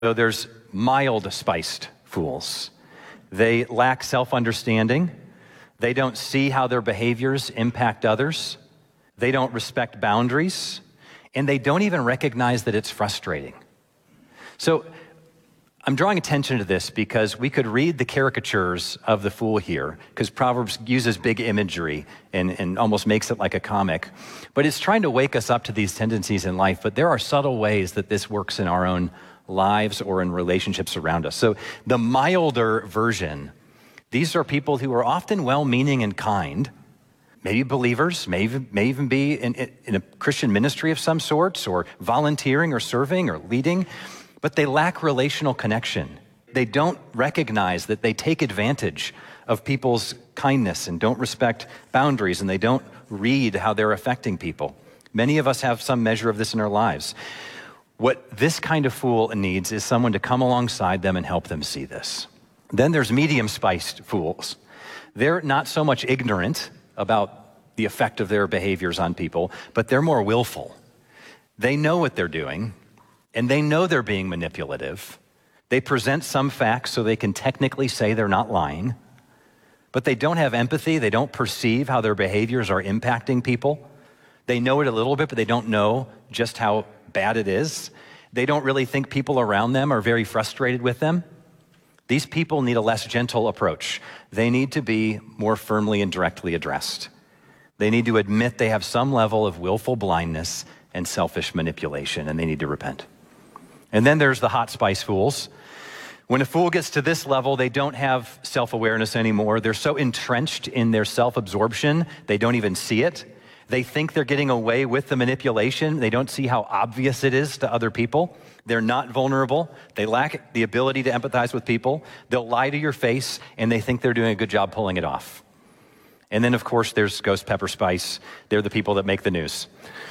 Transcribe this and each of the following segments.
So there's mild-spiced fools. They lack self-understanding. They don't see how their behaviors impact others. They don't respect boundaries. And they don't even recognize that it's frustrating. So I'm drawing attention to this because we could read the caricatures of the fool here, because Proverbs uses big imagery and almost makes it like a comic. But it's trying to wake us up to these tendencies in life. But there are subtle ways that this works in our own lives or in relationships around us. So the milder version, these are people who are often well-meaning and kind, maybe believers, may even be in a Christian ministry of some sorts, or volunteering or serving or leading, but they lack relational connection. They don't recognize that they take advantage of people's kindness and don't respect boundaries, and they don't read how they're affecting people. Many of us have some measure of this in our lives. What this kind of fool needs is someone to come alongside them and help them see this. Then there's medium-spiced fools. They're not so much ignorant about the effect of their behaviors on people, but they're more willful. They know what they're doing, and they know they're being manipulative. They present some facts so they can technically say they're not lying, but they don't have empathy. They don't perceive how their behaviors are impacting people. They know it a little bit, but they don't know just how bad it is. They don't really think people around them are very frustrated with them. These people need a less gentle approach. They need to be more firmly and directly addressed. They need to admit they have some level of willful blindness and selfish manipulation, and they need to repent. And then there's the hot spice fools. When a fool gets to this level, they don't have self-awareness anymore. They're so entrenched in their self-absorption, they don't even see it. They think they're getting away with the manipulation. They don't see how obvious it is to other people. They're not vulnerable. They lack the ability to empathize with people. They'll lie to your face, and they think they're doing a good job pulling it off. And then, of course, there's ghost pepper spice. They're the people that make the news.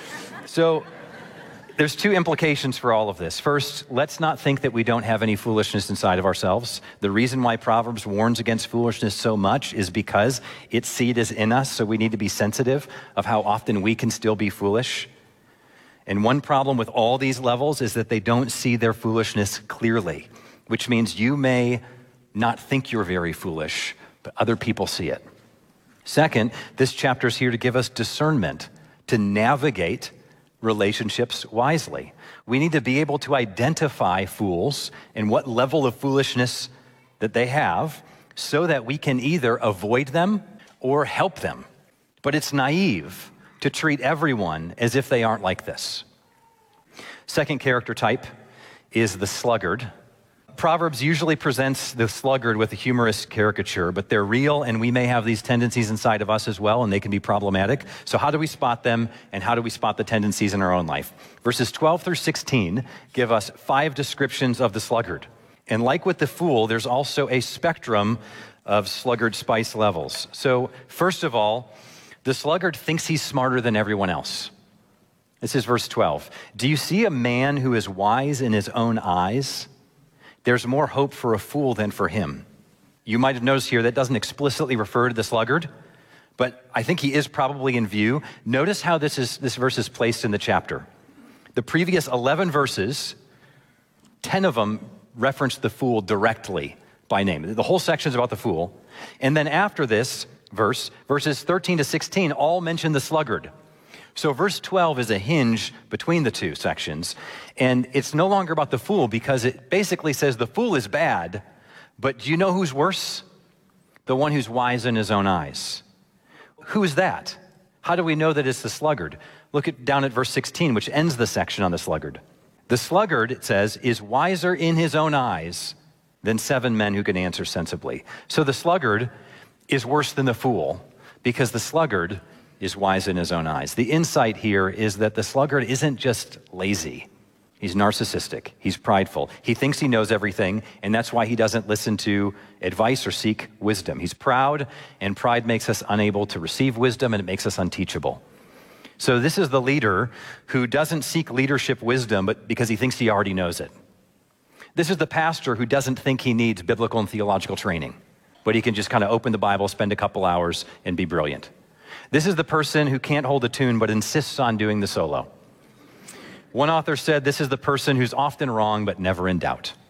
So there's two implications for all of this. First, let's not think that we don't have any foolishness inside of ourselves. The reason why Proverbs warns against foolishness so much is because its seed is in us, so we need to be sensitive of how often we can still be foolish. And one problem with all these levels is that they don't see their foolishness clearly, which means you may not think you're very foolish, but other people see it. Second, this chapter is here to give us discernment, to navigate relationships wisely. We need to be able to identify fools and what level of foolishness that they have so that we can either avoid them or help them. But it's naive to treat everyone as if they aren't like this. Second character type is the sluggard. Proverbs usually presents the sluggard with a humorous caricature, but they're real, and we may have these tendencies inside of us as well, and they can be problematic. So how do we spot them, and how do we spot the tendencies in our own life? Verses 12 through 16 give us 5 descriptions of the sluggard. And like with the fool, there's also a spectrum of sluggard spice levels. So first of all, the sluggard thinks he's smarter than everyone else. This is verse 12. Do you see a man who is wise in his own eyes? There's more hope for a fool than for him. You might have noticed here that doesn't explicitly refer to the sluggard, but I think he is probably in view. Notice how this verse is placed in the chapter. The previous 11 verses, 10 of them reference the fool directly by name. The whole section is about the fool. And then after this verse, verses 13 to 16 all mention the sluggard. So verse 12 is a hinge between the two sections, and it's no longer about the fool because it basically says the fool is bad, but do you know who's worse? The one who's wise in his own eyes. Who is that? How do we know that it's the sluggard? Look down at verse 16, which ends the section on the sluggard. The sluggard, it says, is wiser in his own eyes than 7 men who can answer sensibly. So the sluggard is worse than the fool because the sluggard is wise in his own eyes. The insight here is that the sluggard isn't just lazy. He's narcissistic. He's prideful. He thinks he knows everything, and that's why he doesn't listen to advice or seek wisdom. He's proud, and pride makes us unable to receive wisdom, and it makes us unteachable. So this is the leader who doesn't seek leadership wisdom, but because he thinks he already knows it. This is the pastor who doesn't think he needs biblical and theological training, but he can just kind of open the Bible, spend a couple hours, and be brilliant. This is the person who can't hold a tune but insists on doing the solo. One author said, this is the person who's often wrong but never in doubt.